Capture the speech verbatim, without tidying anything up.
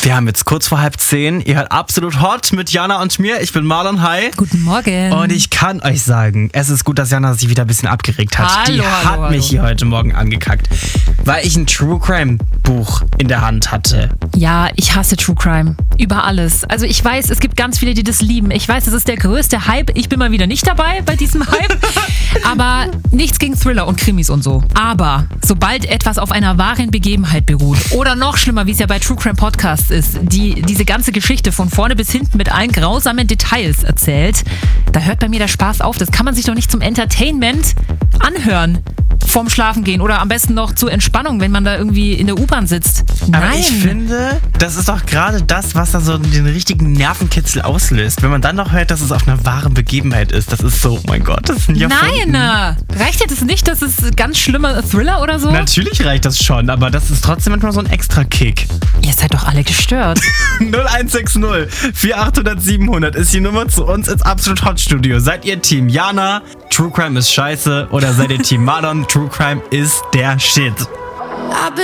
Wir haben jetzt kurz vor halb zehn. Ihr hört Absolut Hot mit Jana und mir. Ich bin Marlon, hi. Guten Morgen. Und ich kann euch sagen, es ist gut, dass Jana sich wieder ein bisschen abgeregt hat. Hallo, Die hallo, hat hallo. mich hier heute Morgen angekackt, weil ich ein True Crime Buch in der Hand hatte. Ja, ich hasse True Crime. Über alles. Also ich weiß, es gibt ganz viele, die das lieben. Ich weiß, das ist der größte Hype. Ich bin mal wieder nicht dabei bei diesem Hype. Aber nichts gegen Thriller und Krimis und so. Aber sobald etwas auf einer wahren Begebenheit beruht oder noch schlimmer, wie es ja bei True Crime Podcasts ist, die diese ganze Geschichte von vorne bis hinten mit allen grausamen Details erzählt, da hört bei mir der Spaß auf. Das kann man sich doch nicht zum Entertainment anhören. Vorm Schlafen gehen oder am besten noch zur Entspannung, wenn man da irgendwie in der U-Bahn sitzt. Nein. Aber ich finde, das ist doch gerade das, was da so den richtigen Nervenkitzel auslöst. Wenn man dann noch hört, dass es auf einer wahren Begebenheit ist, das ist so, oh mein Gott, das sind ja Nein, äh, reicht dir das nicht? Das ist ein ganz schlimmer Thriller oder so? Natürlich reicht das schon, aber das ist trotzdem manchmal so ein extra Kick. Ihr seid doch alle gestört. null eins sechs null vier acht null null sieben null null ist die Nummer zu uns ins Absolut Hot Studio. Seid ihr Team Jana, True Crime ist scheiße, oder seid ihr Team Marlon, True Crime ist der Shit?